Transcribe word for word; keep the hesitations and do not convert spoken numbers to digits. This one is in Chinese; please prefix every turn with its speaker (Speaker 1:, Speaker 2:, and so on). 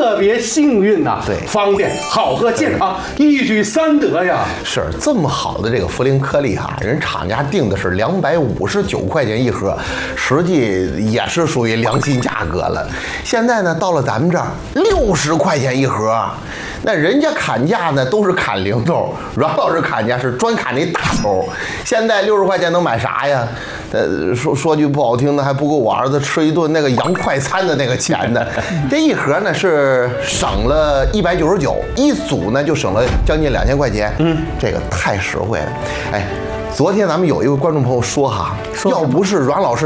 Speaker 1: 特别幸运呐、啊，
Speaker 2: 对，
Speaker 1: 方便、好喝、健康，一举三得呀。
Speaker 2: 是这么好的这个茯苓颗粒哈、啊，人厂家定的是两百五十九块钱一盒，实际也是属于良心价格了。现在呢，到了咱们这儿六十块钱一盒，那人家砍价呢都是砍零头，阮老师砍价是专砍那大头。现在六十块钱能买啥呀？呃，说说句不好听的，还不够我儿子吃一顿那个洋快餐的那个钱呢。这一盒呢是省了一百九十九，一组呢就省了将近两千块钱。嗯，这个太实惠了。哎，昨天咱们有一位观众朋友说哈，说要不是阮老师